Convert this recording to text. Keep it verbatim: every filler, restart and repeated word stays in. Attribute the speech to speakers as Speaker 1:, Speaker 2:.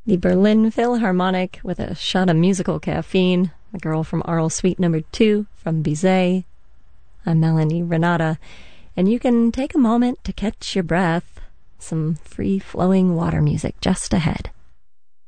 Speaker 1: The Berlin Philharmonic with a shot of musical caffeine. The Girl from Arles Suite Number Two from Bizet. I'm Melanie Renata, and you can take a moment to catch your breath. Some free-flowing water music just ahead.